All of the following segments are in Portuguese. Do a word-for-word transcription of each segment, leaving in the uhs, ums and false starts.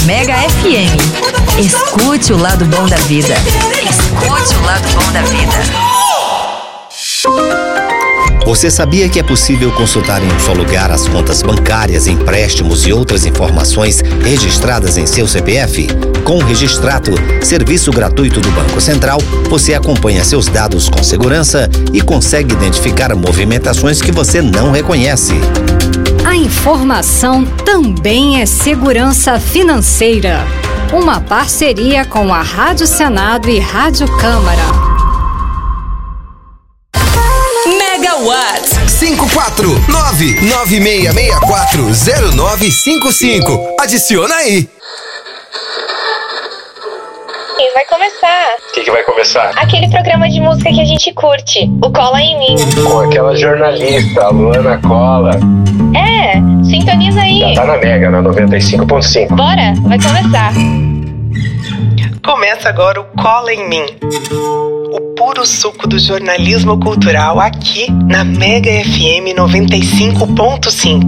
Mega F M. Escute o lado bom da vida. Escute o lado bom da vida. Você sabia que é possível consultar em um só lugar as contas bancárias, empréstimos e outras informações registradas em seu C P F? Com o Registrato, serviço gratuito do Banco Central, você acompanha seus dados com segurança e consegue identificar movimentações que você não reconhece. A informação também é segurança financeira. Uma parceria com a Rádio Senado e Rádio Câmara. Watts cinco quatro nove nove seis seis quatro zero nove cinco cinco. Adiciona aí. E vai começar. O que, que vai começar? Aquele programa de música que a gente curte, o Cola em Mim. Com aquela jornalista, a Luana Cola. É, sintoniza aí. Já tá na Mega, na noventa e cinco ponto cinco. Bora, vai começar. Começa agora o Cola em Mim. O puro suco do jornalismo cultural aqui na Mega F M noventa e cinco ponto cinco.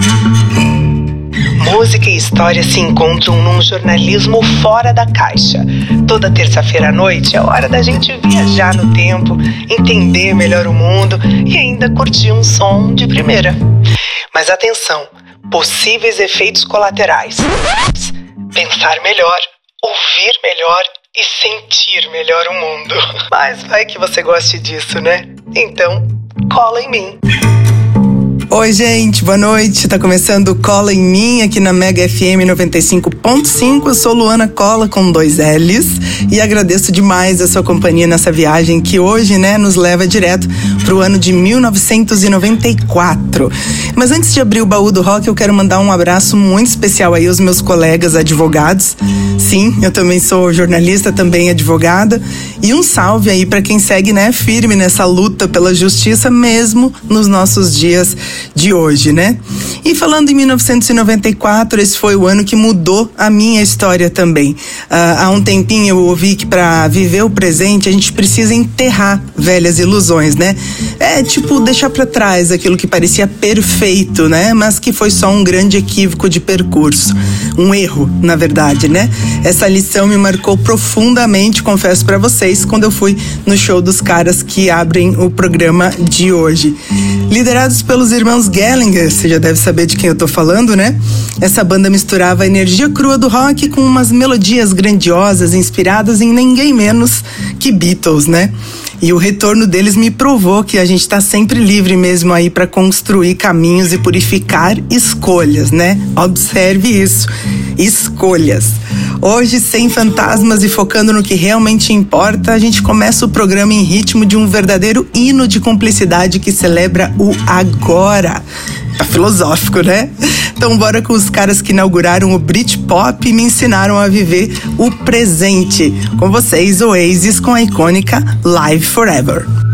Música e história se encontram num jornalismo fora da caixa. Toda terça-feira à noite é hora da gente viajar no tempo, entender melhor o mundo e ainda curtir um som de primeira. Mas atenção, possíveis efeitos colaterais. Pensar melhor, ouvir melhor e sentir melhor o mundo. Mas vai que você goste disso, né? Então, cola em mim. Oi, gente, boa noite. Tá começando o Cola em Mim aqui na Mega F M noventa e cinco ponto cinco. Eu sou Luana Cola com dois L's e agradeço demais a sua companhia nessa viagem que hoje, né, nos leva direto pro ano de mil novecentos e noventa e quatro. Mas antes de abrir o baú do rock, eu quero mandar um abraço muito especial aí aos meus colegas advogados. Sim, eu também sou jornalista, também advogada. E um salve aí para quem segue, né, firme nessa luta pela justiça mesmo nos nossos dias de hoje, né? E falando em mil novecentos e noventa e quatro, esse foi o ano que mudou a minha história também. Uh, há um tempinho eu ouvi que para viver o presente a gente precisa enterrar velhas ilusões, né? É tipo deixar para trás aquilo que parecia perfeito, né? Mas que foi só um grande equívoco de percurso. Um erro, na verdade, né? Essa lição me marcou profundamente, confesso para vocês, quando eu fui no show dos caras que abrem o programa de hoje. Liderados pelos irmãos Gallagher, você já deve saber de quem eu tô falando, né? Essa banda misturava a energia crua do rock com umas melodias grandiosas inspiradas em ninguém menos que Beatles, né? E o retorno deles me provou que a gente tá sempre livre mesmo aí para construir caminhos e purificar escolhas, né? Observe isso, escolhas. Hoje, sem fantasmas e focando no que realmente importa, a gente começa o programa em ritmo de um verdadeiro hino de cumplicidade que celebra o agora. Tá filosófico, né? Então bora com os caras que inauguraram o Britpop e me ensinaram a viver o presente. Com vocês, Oasis com a icônica Live Forever.